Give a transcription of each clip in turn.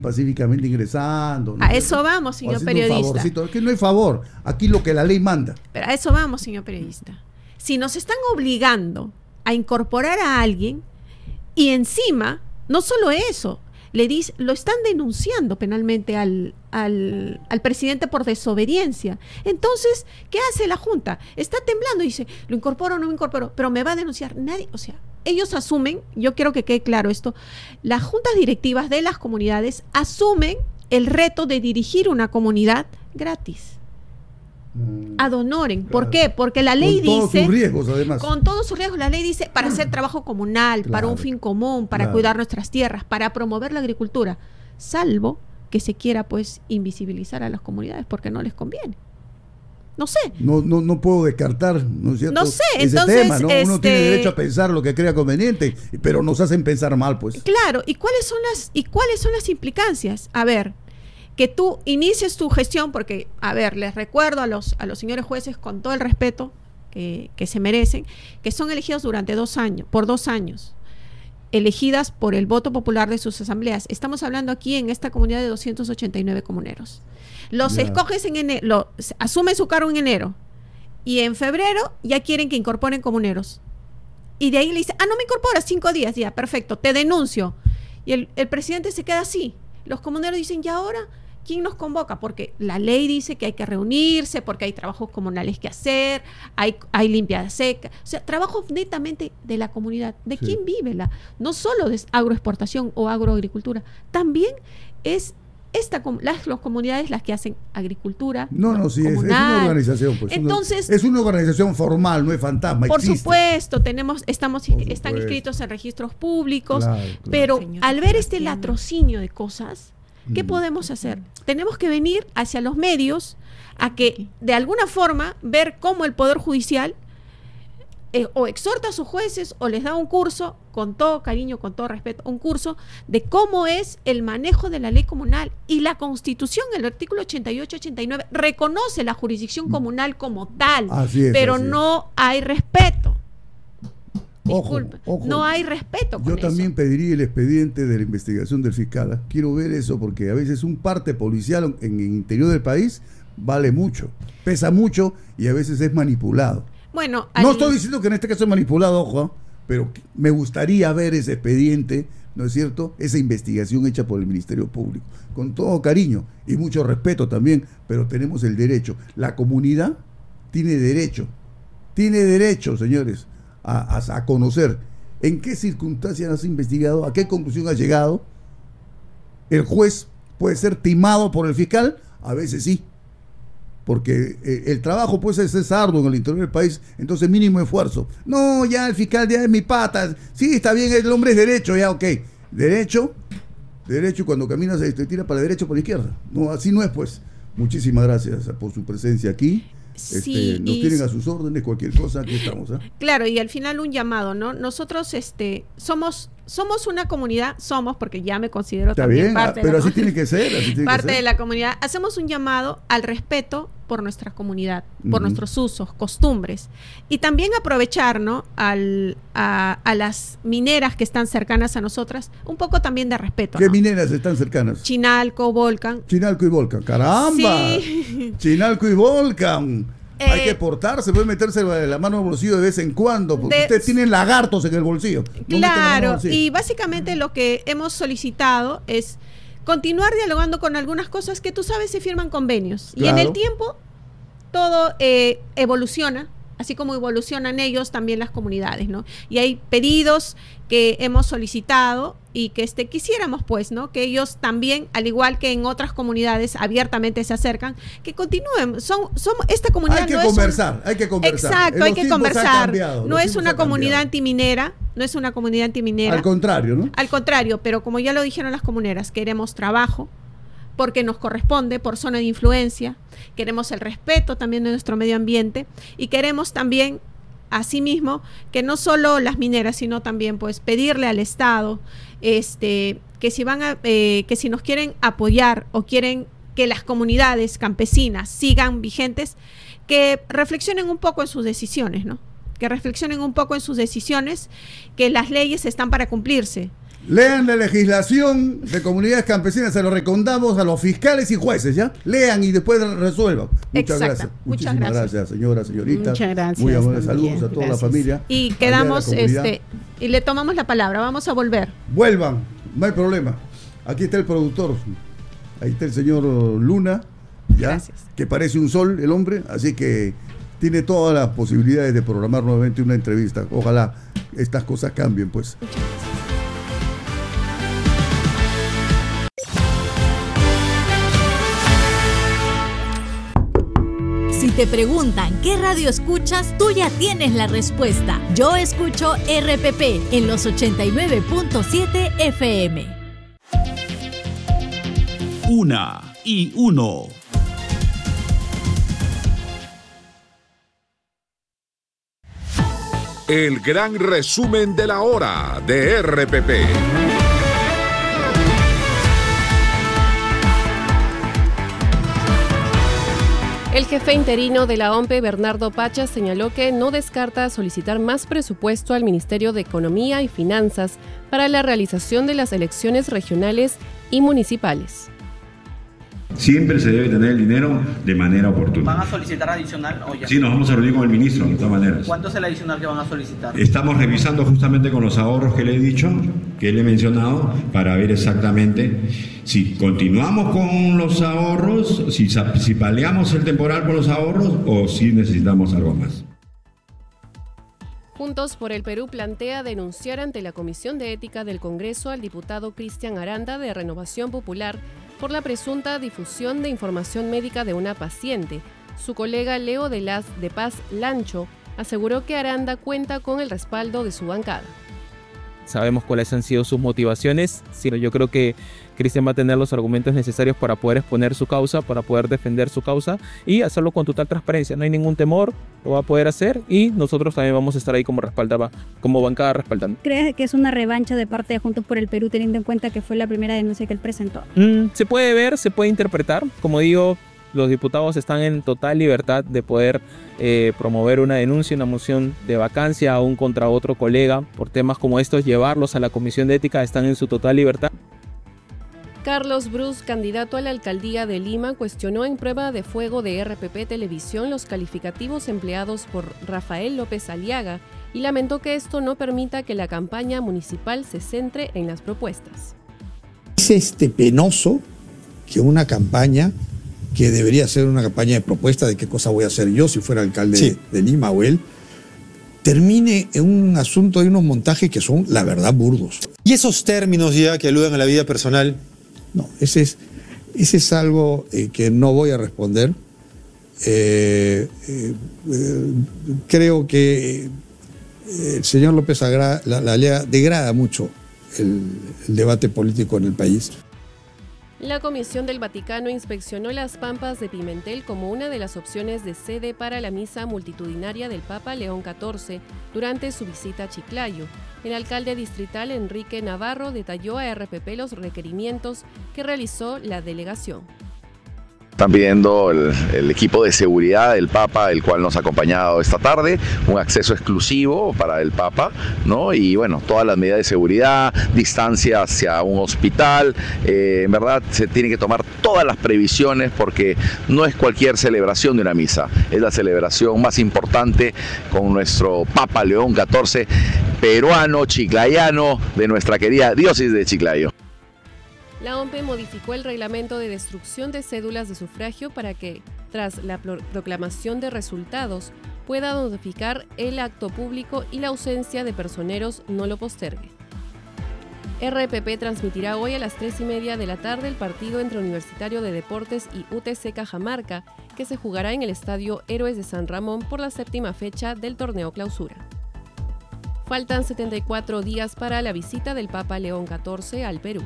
pacíficamente ingresando, ¿no? A eso vamos, señor periodista. Es que no hay favor, aquí lo que la ley manda. Pero a eso vamos, señor periodista. Si nos están obligando a incorporar a alguien y encima, no solo eso, lo están denunciando penalmente al presidente por desobediencia. Entonces, ¿qué hace la Junta? Está temblando y dice, ¿lo incorporo o no me incorporo? Pero me va a denunciar nadie. O sea, ellos asumen, yo quiero que quede claro esto, las juntas directivas de las comunidades asumen el reto de dirigir una comunidad gratis. Ad honorem. Claro. ¿Por qué? Porque la ley dice... Con todos sus riesgos, además. Con todos sus riesgos. La ley dice para hacer trabajo comunal, para un fin común, para cuidar nuestras tierras, para promover la agricultura. Salvo que se quiera, pues, invisibilizar a las comunidades porque no les conviene. No sé. No puedo descartar, ¿no es cierto? No sé, ese entonces, tema, ¿no? Uno tiene derecho a pensar lo que crea conveniente, pero nos hacen pensar mal, pues. Claro, ¿y cuáles son las implicancias? A ver, que tú inicies tu gestión, porque, a ver, les recuerdo a los señores jueces, con todo el respeto que se merecen, que son elegidos durante 2 años, por 2 años, elegidas por el voto popular de sus asambleas. Estamos hablando aquí en esta comunidad de 289 comuneros. Los escoges en enero, asumen su cargo en enero, y en febrero ya quieren que incorporen comuneros. Y de ahí le dice, no me incorporas, 5 días, ya, perfecto, te denuncio. Y el presidente se queda así. Los comuneros dicen, ¿y ahora quién nos convoca? Porque la ley dice que hay que reunirse, porque hay trabajos comunales que hacer, hay limpieza seca, o sea, trabajos netamente de la comunidad. ¿De quién vive no solo de agroexportación o agroagricultura, también es las comunidades las que hacen agricultura. Sí, es una organización, pues. Entonces, es una organización formal, no es fantasma. Por existe. Supuesto, están inscritos en registros públicos, claro. Pero Señor al ver este Sebastián. latrocinio de cosas, ¿qué podemos hacer? Tenemos que venir hacia los medios a que, de alguna forma, ver cómo el Poder Judicial o exhorta a sus jueces o les da un curso, con todo cariño, con todo respeto, un curso de cómo es el manejo de la ley comunal. Y la Constitución, el artículo 88-89, reconoce la jurisdicción comunal como tal, pero no hay respeto. Disculpe, ojo, no hay respeto con Yo también eso. pediría el expediente de la investigación del fiscal. Quiero ver eso, porque a veces un parte policial en el interior del país vale mucho, pesa mucho y a veces es manipulado. Bueno, no estoy diciendo que en este caso es manipulado, ojo, pero me gustaría ver ese expediente, ¿no es cierto? Esa investigación hecha por el Ministerio Público, con todo cariño y mucho respeto también, pero tenemos el derecho. La comunidad tiene derecho, señores, a conocer en qué circunstancias has investigado, a qué conclusión has llegado. El juez puede ser timado por el fiscal, a veces sí, porque el trabajo pues es arduo en el interior del país, entonces mínimo esfuerzo. No, ya el fiscal ya es mi pata, sí, está bien, el hombre es derecho, ya, ok, derecho, y cuando caminas te tira para la derecha o para la izquierda. No, así no es, pues. Muchísimas gracias por su presencia aquí. Sí, nos tienen a sus órdenes, cualquier cosa, aquí estamos. Claro, y al final un llamado, ¿no? Nosotros somos una comunidad, porque ya me considero Está también bien, parte, pero así tiene que ser. Parte de la comunidad. Hacemos un llamado al respeto por nuestra comunidad, por nuestros usos, costumbres, y también aprovechar, ¿no? a las mineras que están cercanas a nosotras, un poco también de respeto. ¿Qué ¿no? mineras están cercanas? Chinalco, Volcan. Chinalco y Volcan, caramba. Sí. Chinalco y Volcan. Hay que portarse, puede meterse la mano en el bolsillo de vez en cuando, porque ustedes tienen lagartos en el bolsillo. Claro, y básicamente lo que hemos solicitado es continuar dialogando con algunas cosas que tú sabes se firman convenios. Claro. Y en el tiempo todo evoluciona, así como evolucionan ellos, también las comunidades, ¿no? Y hay pedidos que hemos solicitado y que quisiéramos, pues, ¿no? Que ellos también, al igual que en otras comunidades, abiertamente se acercan, que continúen. Esta comunidad hay que conversar. Exacto, hay que conversar. No es una comunidad antiminera, Al contrario, ¿no? Al contrario, pero como ya lo dijeron las comuneras, queremos trabajo, porque nos corresponde por zona de influencia, queremos el respeto también de nuestro medio ambiente y queremos también, asimismo, que no solo las mineras, sino también pues pedirle al Estado que si nos quieren apoyar o quieren que las comunidades campesinas sigan vigentes, que reflexionen un poco en sus decisiones, ¿no? Que reflexionen un poco en sus decisiones, que las leyes están para cumplirse. Lean la legislación de comunidades campesinas, se lo recomendamos a los fiscales y jueces, ¿ya? Lean y después resuelvan. Muchas gracias. Muchísimas gracias, señora, señorita. Muchas gracias. Muy amables saludos a toda la familia. Y quedamos, y le tomamos la palabra, vamos a volver. Vuelvan, no hay problema. Aquí está el productor, ahí está el señor Luna, ¿ya? Gracias. Que parece un sol el hombre, así que tiene todas las posibilidades de programar nuevamente una entrevista. Ojalá estas cosas cambien, pues. Muchas gracias. Si te preguntan qué radio escuchas, tú ya tienes la respuesta. Yo escucho RPP en los 89.7 FM. 1:1. El gran resumen de la hora de RPP. El jefe interino de la OMPE, Bernardo Pacha, señaló que no descarta solicitar más presupuesto al Ministerio de Economía y Finanzas para la realización de las elecciones regionales y municipales. Siempre se debe tener el dinero de manera oportuna. ¿Van a solicitar adicional o ya? Sí, nos vamos a reunir con el ministro, de todas maneras. ¿Cuánto es el adicional que van a solicitar? Estamos revisando justamente con los ahorros que le he dicho, que le he mencionado, para ver exactamente si continuamos con los ahorros, si paliamos el temporal con los ahorros o si necesitamos algo más. Juntos por el Perú plantea denunciar ante la Comisión de Ética del Congreso al diputado Cristian Aranda de Renovación Popular por la presunta difusión de información médica de una paciente. Su colega Leo de Paz Lancho aseguró que Aranda cuenta con el respaldo de su bancada. Sabemos cuáles han sido sus motivaciones, sino yo creo que Cristian va a tener los argumentos necesarios para poder exponer su causa, para poder defender su causa y hacerlo con total transparencia. No hay ningún temor, lo va a poder hacer y nosotros también vamos a estar ahí como bancada respaldando. ¿Crees que es una revancha de parte de Juntos por el Perú, teniendo en cuenta que fue la primera denuncia que él presentó? Se puede ver, se puede interpretar. Como digo, los diputados están en total libertad de poder promover una denuncia, una moción de vacancia aún contra otro colega por temas como estos, llevarlos a la Comisión de Ética, están en su total libertad. Carlos Brus, candidato a la alcaldía de Lima, cuestionó en prueba de fuego de RPP Televisión los calificativos empleados por Rafael López Aliaga y lamentó que esto no permita que la campaña municipal se centre en las propuestas. Es penoso que una campaña que debería ser una campaña de propuesta de qué cosa voy a hacer yo si fuera alcalde de Lima o él, termine en un asunto de unos montajes que son, la verdad, burdos. ¿Y esos términos ya que aluden a la vida personal? No, ese es algo que no voy a responder. Creo que el señor López Aliaga degrada mucho el debate político en el país. La Comisión del Vaticano inspeccionó las Pampas de Pimentel como una de las opciones de sede para la misa multitudinaria del Papa León XIV durante su visita a Chiclayo. El alcalde distrital Enrique Navarro detalló a RPP los requerimientos que realizó la delegación. Están pidiendo el equipo de seguridad del Papa, el cual nos ha acompañado esta tarde, un acceso exclusivo para el Papa, ¿no? Y bueno, todas las medidas de seguridad, distancia hacia un hospital, en verdad se tienen que tomar todas las previsiones porque no es cualquier celebración de una misa, es la celebración más importante con nuestro Papa León XIV, peruano, chiclayano, de nuestra querida diócesis de Chiclayo. La OMPE modificó el reglamento de destrucción de cédulas de sufragio para que, tras la proclamación de resultados, pueda notificar el acto público y la ausencia de personeros no lo postergue. RPP transmitirá hoy a las 3:30 de la tarde el partido entre Universitario de Deportes y UTC Cajamarca, que se jugará en el Estadio Héroes de San Ramón por la 7ª fecha del torneo Clausura. Faltan 74 días para la visita del Papa León XIV al Perú.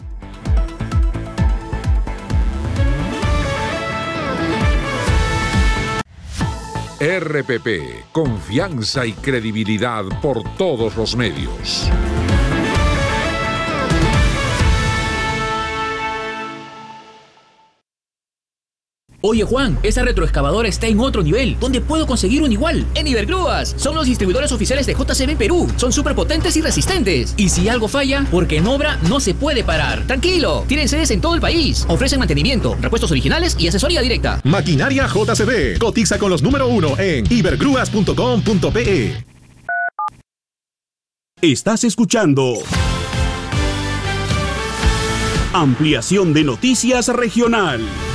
RPP, confianza y credibilidad por todos los medios. Oye Juan, esa retroexcavadora está en otro nivel. ¿Dónde puedo conseguir un igual? En Ibergrúas. Son los distribuidores oficiales de JCB Perú. Son súper potentes y resistentes. Y si algo falla, porque en obra no se puede parar. Tranquilo, tienen sedes en todo el país. Ofrecen mantenimiento, repuestos originales y asesoría directa. Maquinaria JCB. Cotiza con los número 1 en ibergrúas.com.pe. Estás escuchando Ampliación de Noticias Regional.